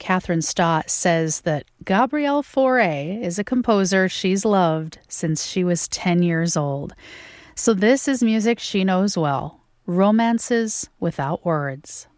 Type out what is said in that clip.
Catherine Stott, says that Gabrielle Fauré is a composer she's loved since she was 10 years old. So this is music she knows well, Romances Without Words.